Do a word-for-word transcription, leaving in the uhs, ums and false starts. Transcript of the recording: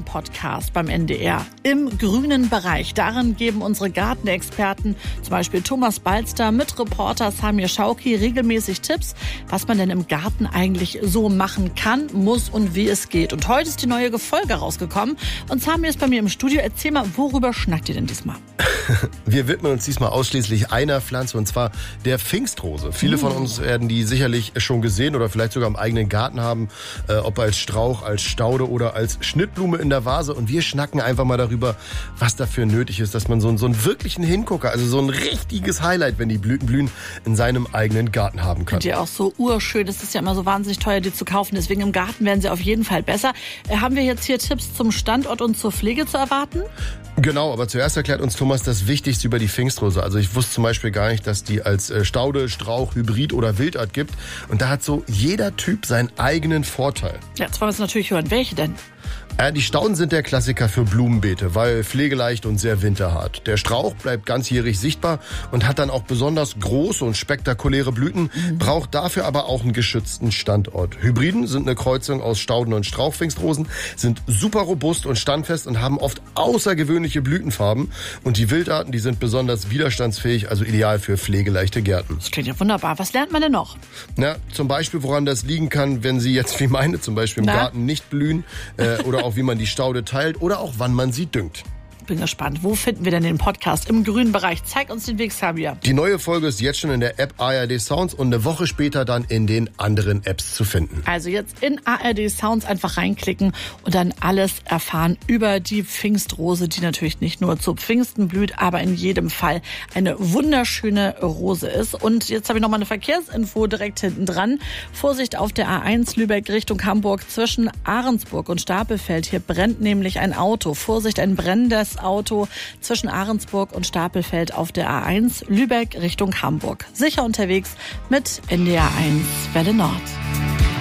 Garten-Podcast beim N D R. Im grünen Bereich. Darin geben unsere Gartenexperten, zum Beispiel Thomas Balster mit Reporter Samir Schauki, regelmäßig Tipps, was man denn im Garten eigentlich so machen kann, muss und wie es geht. Und heute ist die neue Folge rausgekommen. Und Samir ist bei mir im Studio. Erzähl mal, worüber schnackt ihr denn diesmal? Wir widmen uns diesmal ausschließlich einer Pflanze, und zwar der Pfingstrose. Viele von uns werden die sicherlich schon gesehen oder vielleicht sogar im eigenen Garten haben, äh, ob als Strauch, als Staude oder als Schnittblume in der Vase. Und wir schnacken einfach mal darüber, was dafür nötig ist, dass man so, so einen wirklichen Hingucker, also so ein richtiges Highlight, wenn die Blüten blühen, in seinem eigenen Garten haben kann. Und die auch so urschön. Es ist ja immer so wahnsinnig teuer, die zu kaufen. Deswegen im Garten werden sie auf jeden Fall besser. Äh, haben wir jetzt hier Tipps zum Standort und zur Pflege zu erwarten? Genau, aber zuerst erklärt uns Thomas das Wichtigste über die Pfingstrose. Also ich wusste zum Beispiel gar nicht, dass die als Staude, Strauch, Hybrid oder Wildart gibt. Und da hat so jeder Typ seinen eigenen Vorteil. Ja, jetzt wollen wir es natürlich hören. Welche denn? Äh, die Stauden sind der Klassiker für Blumenbeete, weil pflegeleicht und sehr winterhart. Der Strauch bleibt ganzjährig sichtbar und hat dann auch besonders große und spektakuläre Blüten, mhm. braucht dafür aber auch einen geschützten Standort. Hybriden sind eine Kreuzung aus Stauden und Strauchpfingstrosen, sind super robust und standfest und haben oft außergewöhnliche Blütenfarben. Und die Wildarten, die sind besonders widerstandsfähig, also ideal für pflegeleichte Gärten. Das klingt ja wunderbar. Was lernt man denn noch? Na, zum Beispiel, woran das liegen kann, wenn sie jetzt wie meine zum Beispiel im Na? Garten nicht blühen, äh, oder auch wie man die Staude teilt oder auch wann man sie düngt. Bin gespannt. Wo finden wir denn den Podcast? Im grünen Bereich. Zeig uns den Weg, Samir. Die neue Folge ist jetzt schon in der App A R D Sounds und eine Woche später dann in den anderen Apps zu finden. Also jetzt in A R D Sounds einfach reinklicken und dann alles erfahren über die Pfingstrose, die natürlich nicht nur zu Pfingsten blüht, aber in jedem Fall eine wunderschöne Rose ist. Und jetzt habe ich noch mal eine Verkehrsinfo direkt hinten dran. Vorsicht auf der A eins Lübeck Richtung Hamburg zwischen Ahrensburg und Stapelfeld. Hier brennt nämlich ein Auto. Vorsicht, ein brennendes Auto zwischen Ahrensburg und Stapelfeld auf der A eins Lübeck Richtung Hamburg. Sicher unterwegs mit N D R eins Welle Nord.